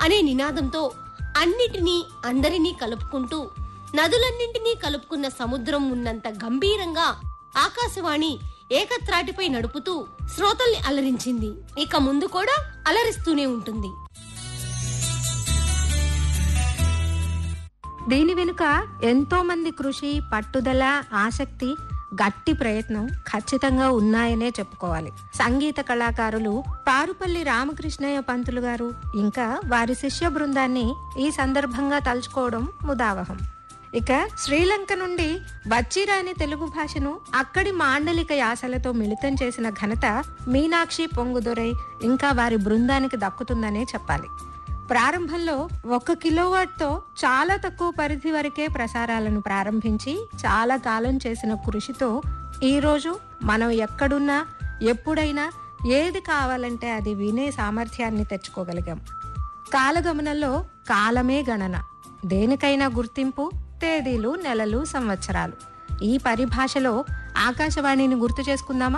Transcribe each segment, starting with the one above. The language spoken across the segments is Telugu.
అనే నినాదంతో అన్నిటినీ అందరినీ కలుపుకుంటూ నదులన్నింటినీ కలుపుకున్న సముద్రం ఉన్నంత గంభీరంగా ఆకాశవాణి ఏకత్రాటిపై నడుపుతూ శ్రోతల్ని అలరించింది. ఇక ముందు కూడా అలరిస్తూనే ఉంటుంది. దీని వెనుక ఎంతో మంది కృషి, పట్టుదల, ఆసక్తి, గట్టి ప్రయత్నం ఖచ్చితంగా ఉన్నాయనే చెప్పుకోవాలి. సంగీత కళాకారులు పారుపల్లి రామకృష్ణయ్య పంతులు గారు ఇంకా వారి శిష్య బృందాన్ని ఈ సందర్భంగా తలుచుకోవడం ముదావహం. ఇక శ్రీలంక నుండి వచ్చిరాని తెలుగు భాషను అక్కడి మాండలిక యాసలతో మిళితం చేసిన ఘనత మీనాక్షి పొంగుదొరై ఇంకా వారి బృందానికి దక్కుతుందనే చెప్పాలి. ప్రారంభంలో 1 కిలోవాట్తో చాలా తక్కువ పరిధి వరకే ప్రసారాలను ప్రారంభించి చాలా కాలం చేసిన కృషితో ఈరోజు మనం ఎక్కడున్నా ఎప్పుడైనా ఏది కావాలంటే అది వినే సామర్థ్యాన్ని తెచ్చుకోగలిగాం. కాలగమనంలో కాలమే గణన, దేనికైనా గుర్తింపు తేదీలు, నెలలు, సంవత్సరాలు. ఈ పరిభాషలో ఆకాశవాణిని గుర్తు చేసుకుందామా?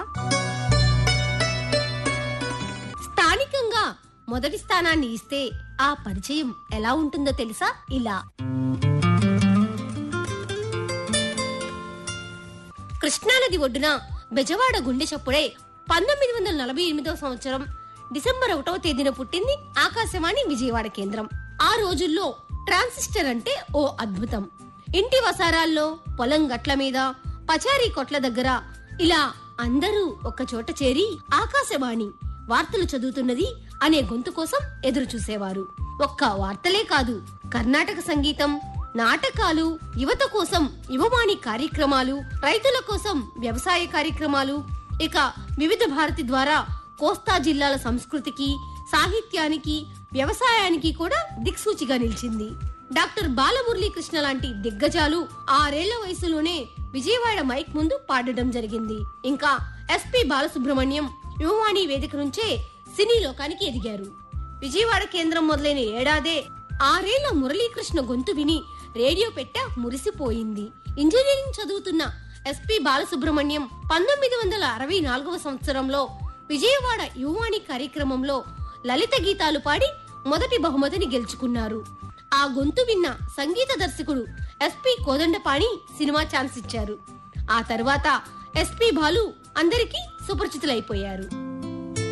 స్థానికంగా మొదటి స్థానాన్ని ఇస్తే ఆ పరిచయం ఎలా ఉంటుందో తెలుసా? ఇలా కృష్ణానది ఒడ్డున బెజవాడ గుండె చప్పుడే 1948 సంవత్సరం డిసెంబర్ 1వ తేదీన పుట్టింది ఆకాశవాణి విజయవాడ కేంద్రం. ఆ రోజుల్లో ట్రాన్సిస్టర్ అంటే ఓ అద్భుతం. ఇంటి వసారాల్లో, పొలం గట్ల మీద, పచారీ కొట్ల దగ్గర ఇలా అందరూ ఒక్క చోట చేరి ఆకాశవాణి వార్తలు చదువుతున్నది అనే గొంతు కోసం ఎదురు చూసేవారు. ఒక్క వార్తలే కాదు, కర్ణాటక సంగీతం, నాటకాలు, యువత కోసం యువవాణి కార్యక్రమాలు, రైతుల కోసం వ్యవసాయ కార్యక్రమాలు, ఇక వివిధ భారతి ద్వారా కోస్తా జిల్లాల సంస్కృతికి, సాహిత్యానికి, వ్యవసాయానికి కూడా దిక్సూచిగా నిలిచింది. డాక్టర్ బాలమురళీకృష్ణ లాంటి దిగ్గజాలు 6 ఏళ్ల వయసులోనే విజయవాడ మైక్ ముందు పాడడం జరిగింది. ఇంకా ఎస్పి బాలసుబ్రహ్మణ్యం యువవాణి వేదిక నుంచే సినీ లోకానికి ఎదిగారు. విజయవాడ కేంద్రం మొదలైన ఏడాదే 6 ఏళ్ల మురళీకృష్ణ గొంతు విని రేడియో పెట్ట మురిసిపోయింది. ఇంజనీరింగ్ చదువుతున్న ఎస్పి బాలసుబ్రహ్మణ్యం 1964వ సంవత్సరంలో విజయవాడ యువవాణి కార్యక్రమంలో లలిత గీతాలు పాడి మొదటి బహుమతిని గెలుచుకున్నారు. ఆ గొంతు విన్న సంగీత దర్శకుడు ఎస్పి కోదండపాణి సినిమా ఛాన్స్ ఇచ్చారు. ఆ తర్వాత ఎస్పి బాలు అందరికీ సుపరిచితులైపోయారు.